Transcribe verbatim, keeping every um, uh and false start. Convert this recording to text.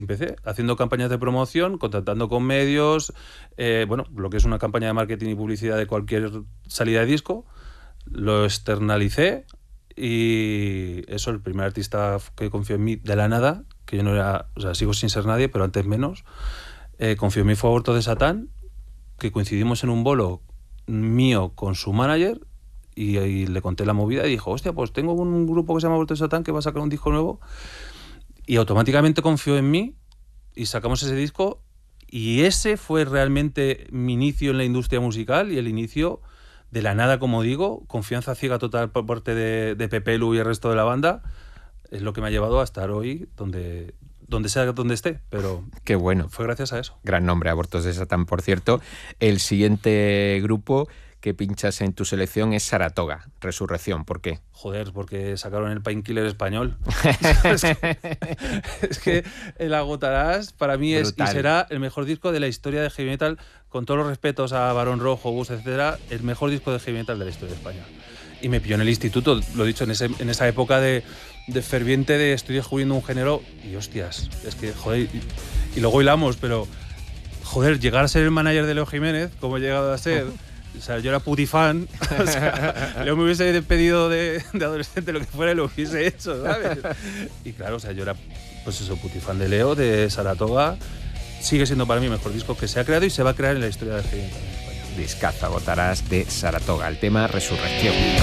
Empecé haciendo campañas de promoción, contactando con medios, eh, bueno, lo que es una campaña de marketing y publicidad de cualquier salida de disco, lo externalicé y eso, el primer artista que confió en mí de la nada, que yo no era, o sea, sigo sin ser nadie, pero antes menos, eh, confió en mí fue Aborto de Satán, que coincidimos en un bolo mío con su manager y, y le conté la movida y dijo, hostia, pues tengo un grupo que se llama Aborto de Satán que va a sacar un disco nuevo. Y automáticamente confió en mí y sacamos ese disco y ese fue realmente mi inicio en la industria musical y el inicio de la nada, como digo, confianza ciega total por parte de, de Pepe Lu y el resto de la banda, es lo que me ha llevado a estar hoy donde, donde sea donde esté, pero qué bueno. Fue gracias a eso. Gran nombre, Abortos de Satán, por cierto. El siguiente grupo que pinchas en tu selección es Saratoga, Resurrección. ¿Por qué? Joder, porque sacaron el Painkiller español. es, que, es que el Agotarás para mí es Brutal. y será el mejor disco de la historia de heavy metal, con todos los respetos a Barón Rojo, Gus, etcétera, el mejor disco de heavy metal de la historia de España. Y me pilló en el instituto, lo he dicho, en, ese, en esa época de, de ferviente de estoy descubriendo un género y hostias, es que joder, y, y luego hilamos, pero joder, llegar a ser el manager de Leo Jiménez, como he llegado a ser. O sea, yo era putifan, o sea, Leo me hubiese despedido de, de adolescente, lo que fuera, y lo hubiese hecho, ¿sabes? Y claro, o sea, yo era, pues eso, putifan de Leo, de Saratoga. Sigue siendo para mí el mejor disco que se ha creado y se va a crear en la historia del heavy metal en España. Discazo, Agotarás de Saratoga, el tema Resurrección.